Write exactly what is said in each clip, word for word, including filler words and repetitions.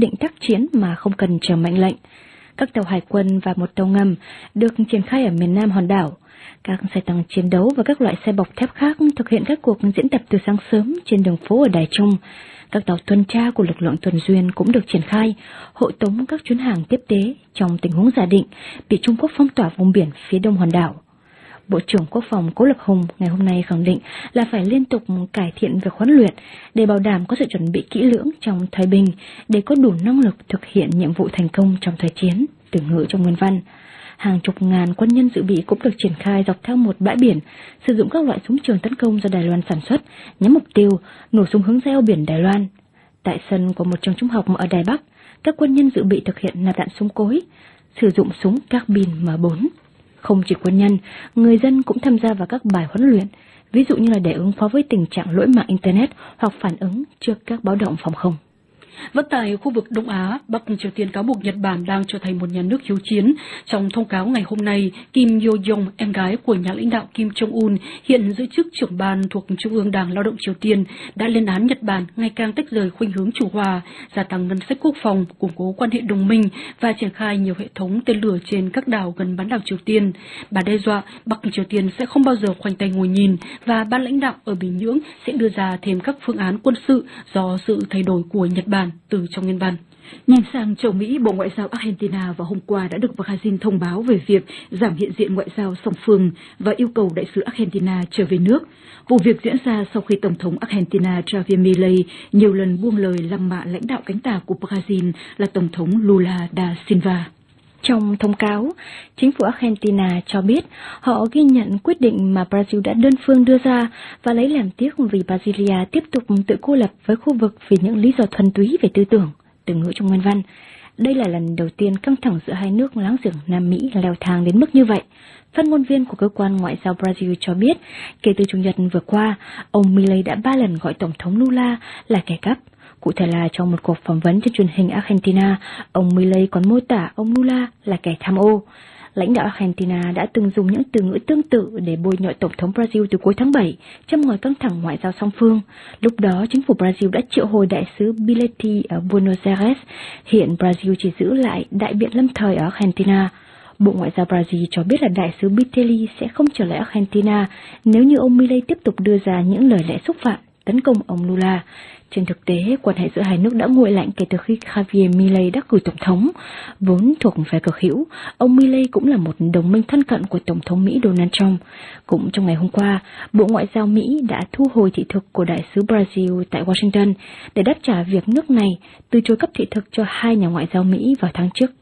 định tác chiến mà không cần chờ mệnh lệnh. Các tàu hải quân và một tàu ngầm được triển khai ở miền Nam hòn đảo. Các xe tăng chiến đấu và các loại xe bọc thép khác thực hiện các cuộc diễn tập từ sáng sớm trên đường phố ở Đài Trung. Các tàu tuần tra của lực lượng tuần duyên cũng được triển khai, hộ tống các chuyến hàng tiếp tế trong tình huống giả định bị Trung Quốc phong tỏa vùng biển phía đông hòn đảo. Bộ trưởng Quốc phòng Cố Lập Hùng ngày hôm nay khẳng định là phải liên tục cải thiện việc huấn luyện để bảo đảm có sự chuẩn bị kỹ lưỡng trong thời bình để có đủ năng lực thực hiện nhiệm vụ thành công trong thời chiến, từ ngữ trong nguyên văn. Hàng chục ngàn quân nhân dự bị cũng được triển khai dọc theo một bãi biển, sử dụng các loại súng trường tấn công do Đài Loan sản xuất, nhắm mục tiêu, nổ súng hướng ra eo biển Đài Loan. Tại sân của một trường trung học ở Đài Bắc, các quân nhân dự bị thực hiện nạp đạn súng cối, sử dụng súng carbine M bốn. Không chỉ quân nhân, người dân cũng tham gia vào các bài huấn luyện, ví dụ như là để ứng phó với tình trạng lỗi mạng Internet hoặc phản ứng trước các báo động phòng không. Vẫn tại khu vực Đông Á, Bắc Triều Tiên cáo buộc Nhật Bản đang trở thành một nhà nước hiếu chiến. Trong thông cáo ngày hôm nay, Kim Yo-jong, em gái của nhà lãnh đạo Kim Jong-un, hiện giữ chức trưởng ban thuộc Trung ương Đảng Lao động Triều Tiên, đã lên án Nhật Bản ngày càng tách rời khuynh hướng chủ hòa, gia tăng ngân sách quốc phòng, củng cố quan hệ đồng minh và triển khai nhiều hệ thống tên lửa trên các đảo gần bán đảo Triều Tiên. Bà đe dọa Bắc Triều Tiên sẽ không bao giờ khoanh tay ngồi nhìn và ban lãnh đạo ở Bình Nhưỡng sẽ đưa ra thêm các phương án quân sự do sự thay đổi của Nhật Bản. Từ trong nguyên văn. Nhanh sang châu Mỹ, Bộ Ngoại giao Argentina vào hôm qua đã được Brazil thông báo về việc giảm hiện diện ngoại giao song phương và yêu cầu đại sứ Argentina trở về nước. Vụ việc diễn ra sau khi Tổng thống Argentina Javier Milei nhiều lần buông lời lăng mạ lãnh đạo cánh tả của Brazil là Tổng thống Lula da Silva. Trong thông cáo, chính phủ Argentina cho biết họ ghi nhận quyết định mà Brazil đã đơn phương đưa ra và lấy làm tiếc vì Brasilia tiếp tục tự cô lập với khu vực vì những lý do thuần túy về tư tưởng, từ ngữ trong nguyên văn. Đây là lần đầu tiên căng thẳng giữa hai nước láng giềng Nam Mỹ leo thang đến mức như vậy. Phát ngôn viên của cơ quan ngoại giao Brazil cho biết, kể từ Chủ nhật vừa qua, ông Milei đã ba lần gọi Tổng thống Lula là kẻ cắp. Cụ thể là trong một cuộc phỏng vấn trên truyền hình Argentina, ông Milei còn mô tả ông Lula là kẻ tham ô. Lãnh đạo Argentina đã từng dùng những từ ngữ tương tự để bôi nhọ Tổng thống Brazil từ cuối tháng bảy, châm ngòi căng thẳng ngoại giao song phương. Lúc đó, chính phủ Brazil đã triệu hồi đại sứ Biletti ở Buenos Aires. Hiện Brazil chỉ giữ lại đại biện lâm thời ở Argentina. Bộ Ngoại giao Brazil cho biết là đại sứ Bitelli sẽ không trở lại Argentina nếu như ông Milei tiếp tục đưa ra những lời lẽ xúc phạm, tấn công ông Lula. Trên thực tế, quan hệ giữa hai nước đã nguội lạnh kể từ khi Javier Milei đắc cử tổng thống. Vốn thuộc phe cực hữu, ông Milei cũng là một đồng minh thân cận của Tổng thống Mỹ Donald Trump. Cũng trong ngày hôm qua, Bộ Ngoại giao Mỹ đã thu hồi thị thực của đại sứ Brazil tại Washington để đáp trả việc nước này từ chối cấp thị thực cho hai nhà ngoại giao Mỹ vào tháng trước.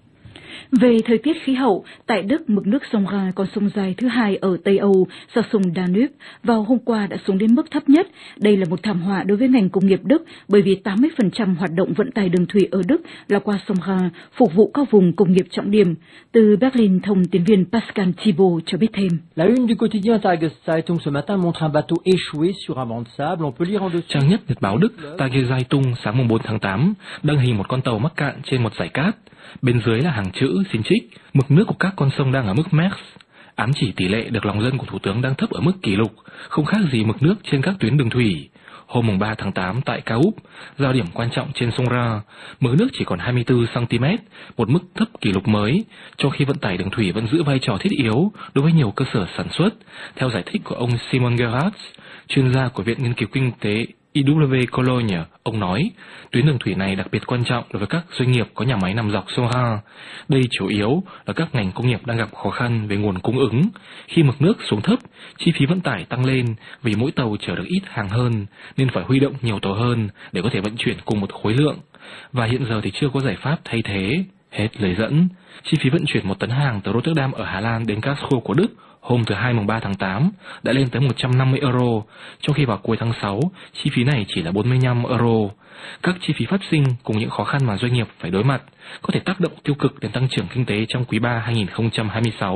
Về thời tiết khí hậu, tại Đức, mực nước sông Rhin, con sông dài thứ hai ở Tây Âu sau sông Danube, vào hôm qua đã xuống đến mức thấp nhất. Đây là một thảm họa đối với ngành công nghiệp Đức, bởi vì tám mươi phần trăm hoạt động vận tải đường thủy ở Đức là qua sông Rhin, phục vụ các vùng công nghiệp trọng điểm. Từ Berlin, thông tin viên Pascal Thibault cho biết thêm. La une du quotidien Tageszeitung ce matin montre un bateau échoué sur un banc de sable. On peut lire en dessous. Trang nhất nhật báo Đức Tageszeitung sáng mùng bốn tháng tám đăng hình một con tàu mắc cạn trên một dải cát. Bên dưới là hàng chữ xin trích, mực nước của các con sông đang ở mức Max, ám chỉ tỷ lệ được lòng dân của Thủ tướng đang thấp ở mức kỷ lục, không khác gì mực nước trên các tuyến đường thủy. Hôm ba tháng tám tại Caup, giao điểm quan trọng trên sông Rhin, mực nước chỉ còn hai mươi tư xăng ti mét, một mức thấp kỷ lục mới, trong khi vận tải đường thủy vẫn giữ vai trò thiết yếu đối với nhiều cơ sở sản xuất, theo giải thích của ông Simon Gerhardt, chuyên gia của Viện Nghiên cứu Kinh tế i vê Cologne. Ông nói, tuyến đường thủy này đặc biệt quan trọng đối với các doanh nghiệp có nhà máy nằm dọc sông Rhin. Đây chủ yếu là các ngành công nghiệp đang gặp khó khăn về nguồn cung ứng. Khi mực nước xuống thấp, chi phí vận tải tăng lên vì mỗi tàu chở được ít hàng hơn, nên phải huy động nhiều tàu hơn để có thể vận chuyển cùng một khối lượng. Và hiện giờ thì chưa có giải pháp thay thế. Hết lời dẫn, chi phí vận chuyển một tấn hàng từ Rotterdam ở Hà Lan đến Karlsruhe của Đức hôm thứ Hai mùng ba tháng tám đã lên tới một trăm năm mươi euro, trong khi vào cuối tháng sáu, chi phí này chỉ là bốn mươi lăm euro. Các chi phí phát sinh cùng những khó khăn mà doanh nghiệp phải đối mặt có thể tác động tiêu cực đến tăng trưởng kinh tế trong quý ba hai nghìn không trăm hai mươi sáu.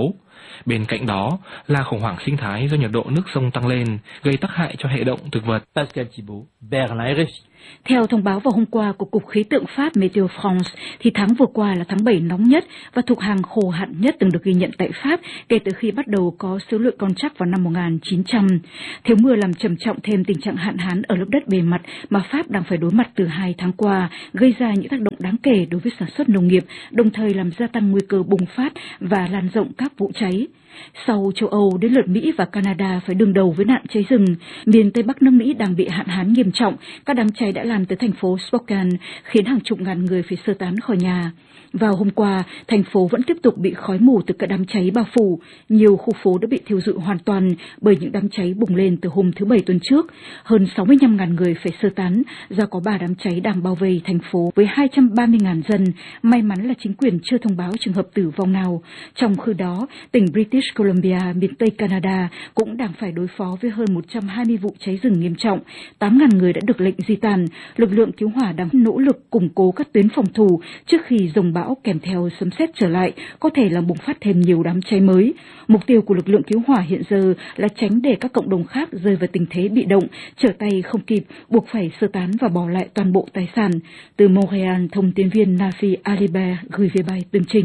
Bên cạnh đó là khủng hoảng sinh thái do nhiệt độ nước sông tăng lên, gây tác hại cho hệ động thực vật. Pascal Thibault, Berlin, R F I. Theo thông báo vào hôm qua của Cục Khí tượng Pháp Météo France, thì tháng vừa qua là tháng bảy nóng nhất và thuộc hàng khô hạn nhất từng được ghi nhận tại Pháp kể từ khi bắt đầu có số lượng con trắc vào năm một nghìn chín trăm. Thiếu mưa làm trầm trọng thêm tình trạng hạn hán ở lớp đất bề mặt mà Pháp đang phải đối mặt từ hai tháng qua, gây ra những tác động đáng kể đối với sản xuất nông nghiệp, đồng thời làm gia tăng nguy cơ bùng phát và lan rộng các vụ cháy. Sau châu Âu đến lượt Mỹ và Canada phải đương đầu với nạn cháy rừng, miền Tây Bắc nước Mỹ đang bị hạn hán nghiêm trọng. Các đám cháy đã lan tới thành phố Spokane, khiến hàng chục ngàn người phải sơ tán khỏi nhà. Vào hôm qua, thành phố vẫn tiếp tục bị khói mù từ các đám cháy bao phủ. Nhiều khu phố đã bị thiêu rụi hoàn toàn bởi những đám cháy bùng lên từ hôm thứ Bảy tuần trước. Hơn sáu mươi lăm nghìn người phải sơ tán do có ba đám cháy đang bao vây thành phố với hai trăm ba mươi nghìn dân. May mắn là chính quyền chưa thông báo trường hợp tử vong nào. Trong khi đó, tỉnh British Columbia, miền Tây Canada cũng đang phải đối phó với hơn một trăm hai mươi vụ cháy rừng nghiêm trọng. tám nghìn người đã được lệnh di tản. Lực lượng cứu hỏa đang nỗ lực củng cố các tuyến phòng thủ trước khi dòng bão kèm theo sấm sét trở lại có thể làm bùng phát thêm nhiều đám cháy mới. Mục tiêu của lực lượng cứu hỏa hiện giờ là tránh để các cộng đồng khác rơi vào tình thế bị động, trở tay không kịp, buộc phải sơ tán và bỏ lại toàn bộ tài sản. Từ Montréal, thông tin viên Nafi Alibert gửi về bài tường trình.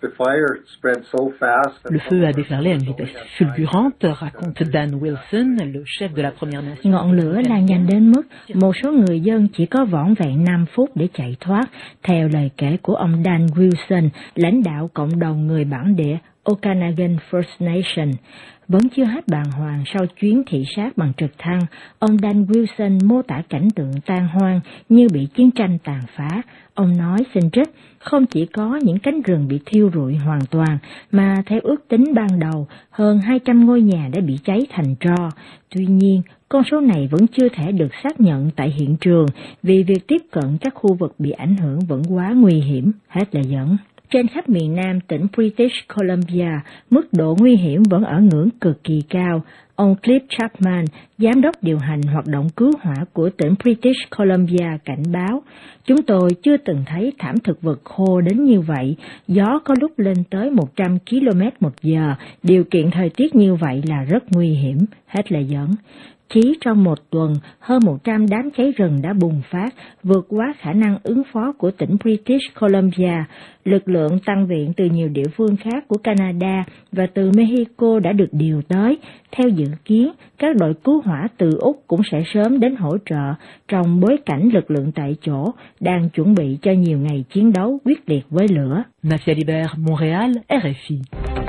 Le feu a déferlé à une vitesse fulgurante, raconte Dan Wilson, le chef de la Première Nation. Ngọn lửa lan nhanh đến mức một số người dân chỉ có vỏn vẹn năm phút để chạy thoát, theo lời kể của ông Dan Wilson, lãnh đạo cộng đồng người bản địa Okanagan First Nation. Vẫn chưa hết bàng hoàng sau chuyến thị sát bằng trực thăng, ông Dan Wilson mô tả cảnh tượng tan hoang như bị chiến tranh tàn phá. Ông nói xin trích, không chỉ có những cánh rừng bị thiêu rụi hoàn toàn, mà theo ước tính ban đầu, hơn hai trăm ngôi nhà đã bị cháy thành tro. Tuy nhiên, con số này vẫn chưa thể được xác nhận tại hiện trường vì việc tiếp cận các khu vực bị ảnh hưởng vẫn quá nguy hiểm. Hết lời dẫn. Trên khắp miền Nam tỉnh British Columbia, mức độ nguy hiểm vẫn ở ngưỡng cực kỳ cao. Ông Cliff Chapman, giám đốc điều hành hoạt động cứu hỏa của tỉnh British Columbia cảnh báo, chúng tôi chưa từng thấy thảm thực vật khô đến như vậy, gió có lúc lên tới một trăm ki lô mét một giờ, điều kiện thời tiết như vậy là rất nguy hiểm. Hết lời dẫn. Chỉ trong một tuần, hơn một trăm đám cháy rừng đã bùng phát, vượt quá khả năng ứng phó của tỉnh British Columbia. Lực lượng tăng viện từ nhiều địa phương khác của Canada và từ Mexico đã được điều tới. Theo dự kiến, các đội cứu hỏa từ Úc cũng sẽ sớm đến hỗ trợ trong bối cảnh lực lượng tại chỗ đang chuẩn bị cho nhiều ngày chiến đấu quyết liệt với lửa. Nafi Alibert, Montréal, R F I.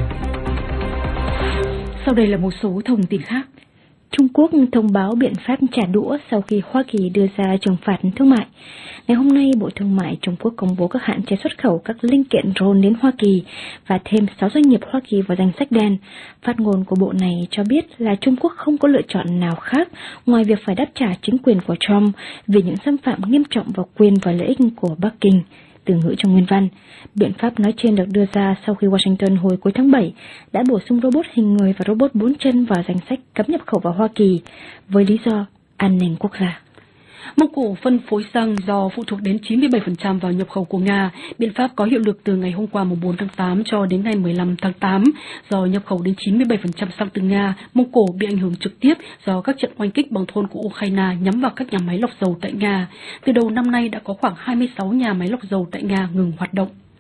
Sau đây là một số thông tin khác. Trung Quốc thông báo biện pháp trả đũa sau khi Hoa Kỳ đưa ra trừng phạt thương mại. Ngày hôm nay, Bộ Thương mại Trung Quốc công bố các hạn chế xuất khẩu các linh kiện drone đến Hoa Kỳ và thêm sáu doanh nghiệp Hoa Kỳ vào danh sách đen. Phát ngôn của bộ này cho biết là Trung Quốc không có lựa chọn nào khác ngoài việc phải đáp trả chính quyền của Trump vì những xâm phạm nghiêm trọng vào quyền và lợi ích của Bắc Kinh. Từ ngữ trong nguyên văn, biện pháp nói trên được đưa ra sau khi Washington hồi cuối tháng bảy đã bổ sung robot hình người và robot bốn chân vào danh sách cấm nhập khẩu vào Hoa Kỳ với lý do an ninh quốc gia. Mông Cổ phân phối xăng do phụ thuộc đến chín mươi bảy phần trăm vào nhập khẩu của Nga. Biện pháp có hiệu lực từ ngày hôm qua mùng bốn tháng tám cho đến ngày mười lăm tháng tám. Do nhập khẩu đến chín mươi bảy phần trăm xăng từ Nga, Mông Cổ bị ảnh hưởng trực tiếp do các trận oanh kích bằng drone của Ukraine nhắm vào các nhà máy lọc dầu tại Nga. Từ đầu năm nay đã có khoảng hai mươi sáu nhà máy lọc dầu tại Nga ngừng hoạt động.